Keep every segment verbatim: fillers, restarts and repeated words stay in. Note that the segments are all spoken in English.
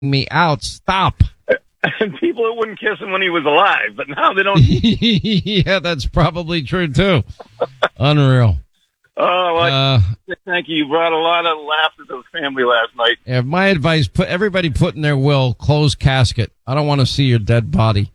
me out. Stop. And people that wouldn't kiss him when he was alive, but now they don't. Yeah, that's probably true, too. Unreal. Oh, well, Uh, thank you. You brought a lot of laughter to the family last night. yeah, my advice, put everybody put in their will, closed casket. I don't want to see your dead body.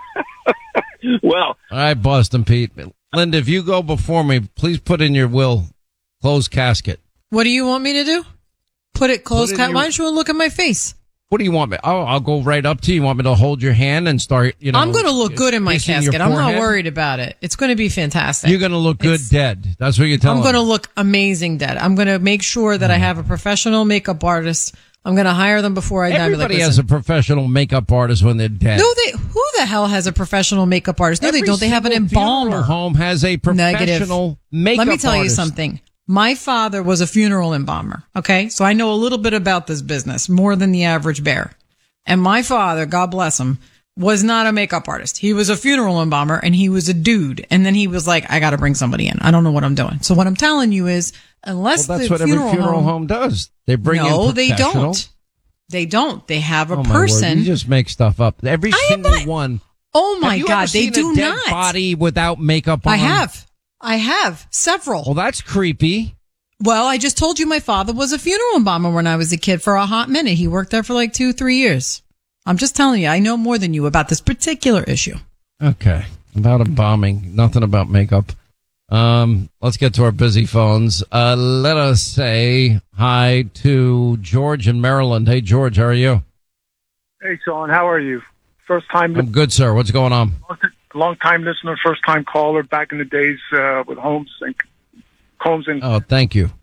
Well, All right, Boston Pete. Linda, if you go before me, please put in your will, closed casket. What do you want me to do? Put it close. Put it in Ca- your- Why don't you look at my face? What do you want me? Oh, I'll go right up to you. You want me to hold your hand and start, you know. I'm going to look good in my kissing your casket. I'm not forehead? worried about it. It's going to be fantastic. You're going to look good It's- dead. That's what you're telling I'm going to me. look amazing dead. I'm going to make sure that I have a professional makeup artist. I'm going to hire them before I die. Everybody like, has a professional makeup artist when they're dead. No, they. Who the hell has a professional makeup artist? No, Every they don't. They have an single funeral embalmer. home has a professional makeup Let me tell artist. you something. My father was a funeral embalmer. Okay, so I know a little bit about this business more than the average bear. And my father, God bless him, was not a makeup artist. He was a funeral embalmer, and he was a dude. And then he was like, "I got to bring somebody in. I don't know what I'm doing." So what I'm telling you is, unless Well, that's the what every funeral, funeral home, home does. They bring no, in they professional. don't. They don't. They have a Oh, my word. person. You just make stuff up. Every I am single not- one. Oh my Have you God, ever they seen do a dead not. body without makeup on? I have. I have several. Well, that's creepy. Well, I just told you my father was a funeral embalmer when I was a kid for a hot minute. He worked there for like two, three years. I'm just telling you, I know more than you about this particular issue. Okay. About embalming. Nothing about makeup. Um, let's get to our busy phones. Uh, let us say hi to George in Maryland. Hey, George, how are you? Hey, Sean, how are you? First time, I'm good, sir. What's going on? long time listener, first time caller. Back in the days uh, with Holmes and Combs and. Oh, thank you.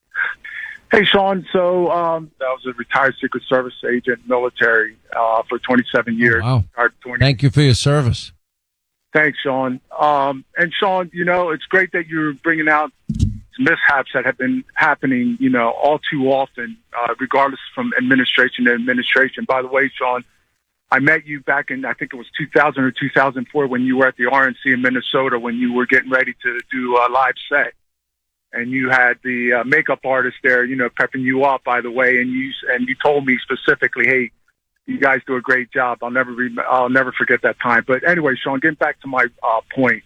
Hey, Sean. So um, I was a retired Secret Service agent, military, uh, for twenty-seven years. Oh, wow. Retired twenty Thank you for your service. Thanks, Sean. Um, and Sean, you know, it's great that you're bringing out mishaps that have been happening, you know, all too often, uh, regardless from administration to administration. By the way, Sean, I met you back in, I think it was two thousand or two thousand four when you were at the R N C in Minnesota when you were getting ready to do a live set. And you had the uh, makeup artist there, you know, prepping you up, by the way. And you, and you told me specifically, hey, you guys do a great job. I'll never, re- I'll never forget that time. But anyway, Sean, getting back to my uh, point,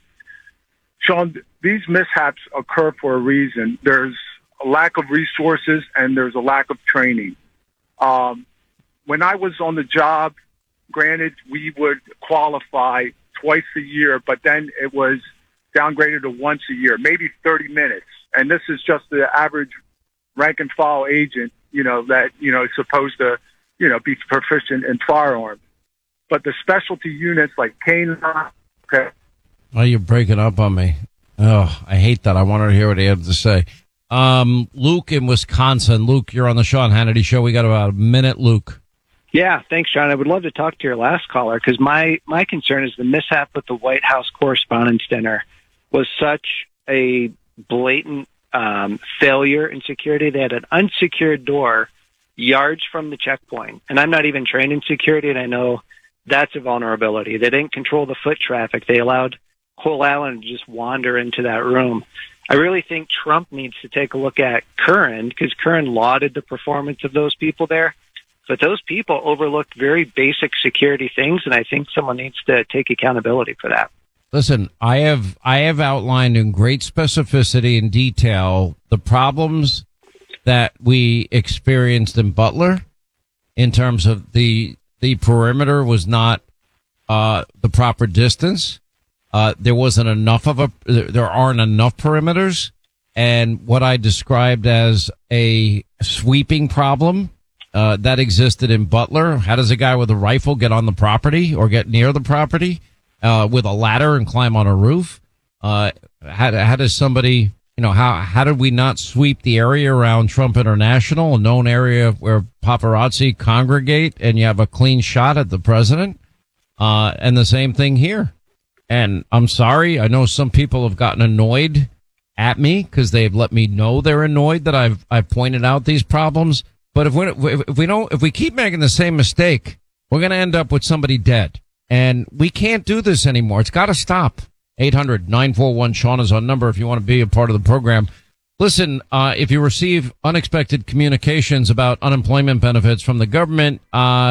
Sean, these mishaps occur for a reason. There's a lack of resources and there's a lack of training. Um, when I was on the job, granted, we would qualify twice a year, but then it was downgraded to once a year, maybe thirty minutes. And this is just the average rank and file agent, you know, that, you know, is supposed to, you know, be proficient in firearms. But the specialty units like K nine, okay. Oh, you're breaking up on me. Oh, I hate that. I wanted to hear what he had to say. Um, Luke in Wisconsin. Luke, you're on the Sean Hannity Show. We got about a minute, Luke. Yeah, thanks, John. I would love to talk to your last caller because my, my concern is the mishap with the White House Correspondents' Dinner was such a blatant um, failure in security. They had an unsecured door yards from the checkpoint. And I'm not even trained in security, and I know that's a vulnerability. They didn't control the foot traffic. They allowed whole island to just wander into that room. I really think Trump needs to take a look at Curran because Curran lauded the performance of those people there. But those people overlooked very basic security things, and I think someone needs to take accountability for that. Listen, I have I have outlined in great specificity and detail the problems that we experienced in Butler in terms of the the perimeter was not uh, the proper distance. Uh, there wasn't enough of a there aren't enough perimeters, and what I described as a sweeping problem uh, that existed in Butler. How does a guy with a rifle get on the property or get near the property? Uh, with a ladder and climb on a roof? Uh, how, how does somebody, you know, how, how did we not sweep the area around Trump International, a known area where paparazzi congregate and you have a clean shot at the president? Uh, and the same thing here. And I'm sorry. I know some people have gotten annoyed at me because they've let me know they're annoyed that I've, I've pointed out these problems. But if we, if we don't, if we keep making the same mistake, we're going to end up with somebody dead. And we can't do this anymore. It's got to stop. eight hundred nine four one Sean is our number if you want to be a part of the program. Listen, uh, if you receive unexpected communications about unemployment benefits from the government, uh,